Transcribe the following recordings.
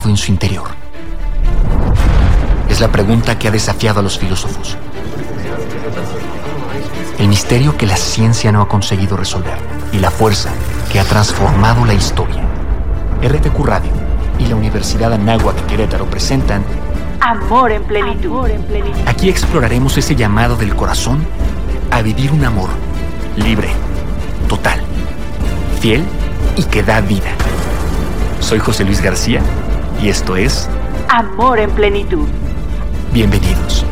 en su interior? Es la pregunta que ha desafiado a los filósofos. El misterio que la ciencia no ha conseguido resolver y la fuerza que ha transformado la historia. RTQ Radio y la Universidad Anáhuac Querétaro presentan Amor en Plenitud. Aquí exploraremos ese llamado del corazón a vivir un amor libre, total, fiel y que da vida. Soy José Luis García y esto es Amor en Plenitud. Bienvenidos.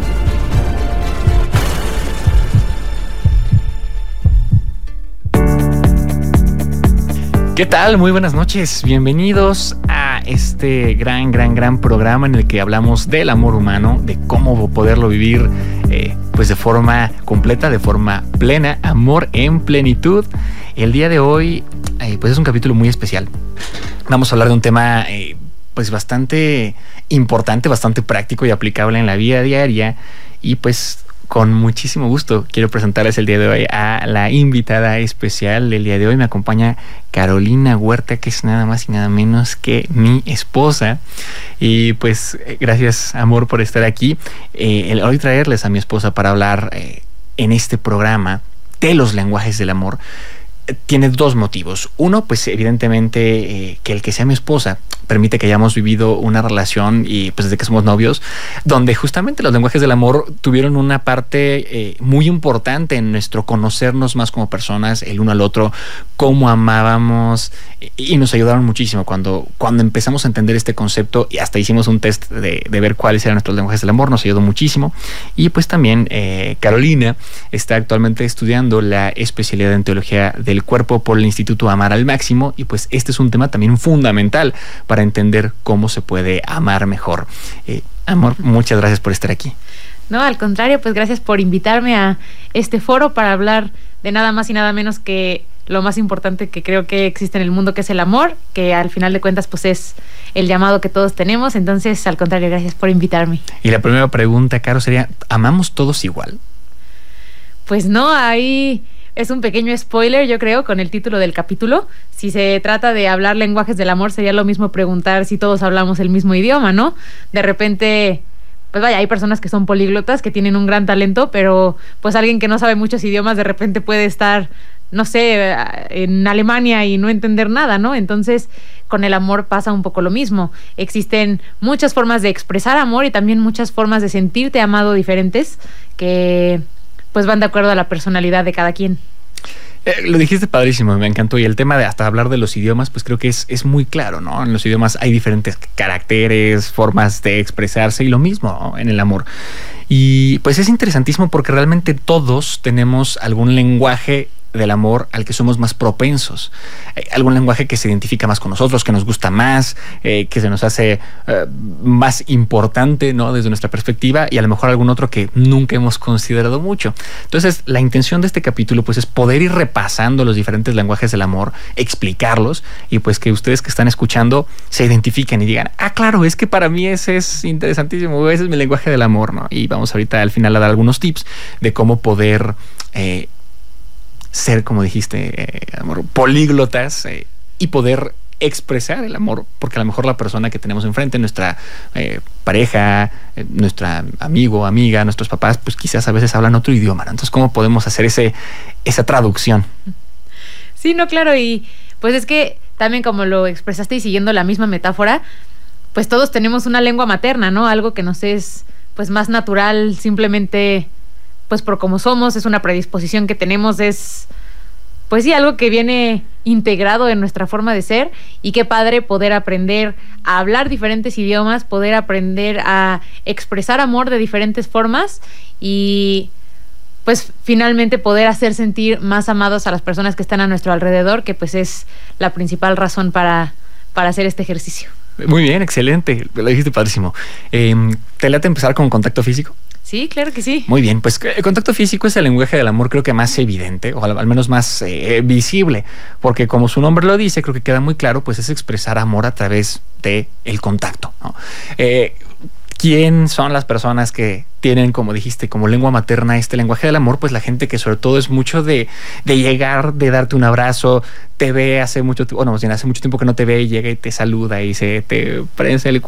¿Qué tal? Muy buenas noches. Bienvenidos a este gran programa en el que hablamos del amor humano, de cómo poderlo vivir pues de forma completa, de forma plena, amor en plenitud. El día de hoy pues es un capítulo muy especial. Vamos a hablar de un tema pues bastante importante, bastante práctico y aplicable en la vida diaria, y pues con muchísimo gusto quiero presentarles el día de hoy a la invitada especial del día de hoy. Me acompaña Carolina Huerta, que es nada más y nada menos que mi esposa. Y pues gracias, amor, por estar aquí. Hoy traerles a mi esposa para hablar en este programa de los lenguajes del amor. Tiene dos motivos. Uno, pues evidentemente que el que sea mi esposa permite que hayamos vivido una relación, y pues desde que somos novios, donde justamente los lenguajes del amor tuvieron una parte muy importante en nuestro conocernos más como personas, el uno al otro, cómo amábamos, y nos ayudaron muchísimo cuando empezamos a entender este concepto, y hasta hicimos un test de ver cuáles eran nuestros lenguajes del amor. Nos ayudó muchísimo. Y pues también Carolina está actualmente estudiando la especialidad en teología del cuerpo por el Instituto Amar al Máximo, y pues este es un tema también fundamental para entender cómo se puede amar mejor. Amor, muchas gracias por estar aquí. No, al contrario, pues gracias por invitarme a este foro para hablar de nada más y nada menos que lo más importante que creo que existe en el mundo, que es el amor, que al final de cuentas pues es el llamado que todos tenemos. Entonces, al contrario, gracias por invitarme. Y la primera pregunta, Caro, sería, ¿amamos todos igual? Pues no, ahí es un pequeño spoiler, yo creo, con el título del capítulo. Si se trata de hablar lenguajes del amor, sería lo mismo preguntar si todos hablamos el mismo idioma, ¿no? De repente, pues vaya, hay personas que son políglotas, que tienen un gran talento, pero pues alguien que no sabe muchos idiomas de repente puede estar, no sé, en Alemania y no entender nada, ¿no? Entonces, con el amor pasa un poco lo mismo. Existen muchas formas de expresar amor y también muchas formas de sentirte amado diferentes, que pues van de acuerdo a la personalidad de cada quien. Lo dijiste padrísimo, me encantó. Y el tema de hasta hablar de los idiomas, pues creo que es muy claro, ¿no? En los idiomas hay diferentes caracteres, formas de expresarse, y lo mismo, ¿no?, en el amor. Y pues es interesantísimo porque realmente todos tenemos algún lenguaje del amor al que somos más propensos, algún lenguaje que se identifica más con nosotros, que nos gusta más, que se nos hace más importante, ¿no?, desde nuestra perspectiva, y a lo mejor algún otro que nunca hemos considerado mucho. Entonces, la intención de este capítulo pues es poder ir repasando los diferentes lenguajes del amor, explicarlos, y pues que ustedes que están escuchando se identifiquen y digan, claro, es que para mí ese es interesantísimo, ese es mi lenguaje del amor, ¿no? Y vamos ahorita al final a dar algunos tips de cómo poder ser, como dijiste, amor, políglotas, y poder expresar el amor, porque a lo mejor la persona que tenemos enfrente, nuestra pareja, nuestra amigo, amiga, nuestros papás, pues quizás a veces hablan otro idioma, ¿no? Entonces, ¿cómo podemos hacer esa traducción? Sí, no, claro, y pues es que también, como lo expresaste y siguiendo la misma metáfora, pues todos tenemos una lengua materna, ¿no? Algo que nos es pues más natural, simplemente pues por cómo somos, es una predisposición que tenemos, es pues sí, algo que viene integrado en nuestra forma de ser. Y qué padre poder aprender a hablar diferentes idiomas, poder aprender a expresar amor de diferentes formas, y pues finalmente poder hacer sentir más amados a las personas que están a nuestro alrededor, que pues es la principal razón para hacer este ejercicio. Muy bien, excelente, lo dijiste padrísimo. ¿Te late empezar con contacto físico? Sí, claro que sí. Muy bien, pues el contacto físico es el lenguaje del amor, creo que más evidente, o al menos más visible, porque como su nombre lo dice, creo que queda muy claro, pues es expresar amor a través de el contacto, ¿no? ¿quién son las personas que tienen, como dijiste, como lengua materna este lenguaje del amor? Pues la gente que sobre todo es mucho de llegar, de darte un abrazo, te ve hace mucho tiempo, hace mucho tiempo que no te ve y llega y te saluda y se te prensa el